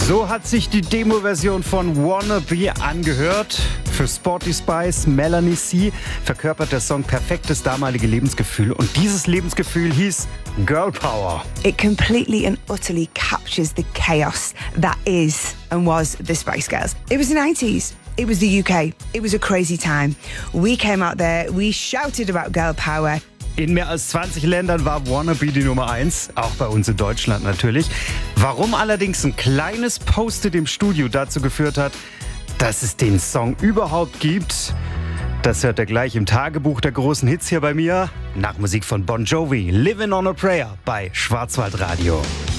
So hat sich die Demo-Version von Wannabe angehört. Für Sporty Spice, Melanie C. verkörpert der Song perfektes damalige Lebensgefühl. Und dieses Lebensgefühl hieß Girl Power. It completely and utterly captures the chaos that is and was the Spice Girls. It was the 90s. It was the UK. It was a crazy time. We came out there, we shouted about girl power. In mehr als 20 Ländern war Wannabe die Nummer 1, auch bei uns in Deutschland natürlich. Warum allerdings ein kleines Post-it im Studio dazu geführt hat, dass es den Song überhaupt gibt, das hört ihr gleich im Tagebuch der großen Hits hier bei mir. Nach Musik von Bon Jovi, Living on a Prayer bei Schwarzwaldradio.